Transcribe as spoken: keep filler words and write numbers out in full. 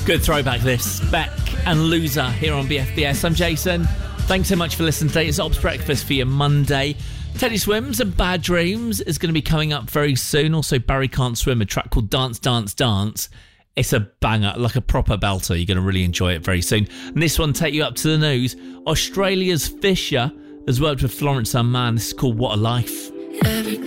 Good throwback this. Beck and Loser here on B F B S. I'm Jason. Thanks so much for listening today. It's Ops Breakfast for your Monday. Teddy Swims and Bad Dreams is going to be coming up very soon. Also, Barry Can't Swim, a track called Dance, Dance, Dance. It's a banger, like a proper belter. You're going to really enjoy it very soon. And this one take you up to the news. Australia's Fisher has worked with Florence and Man. This is called What a Life. Every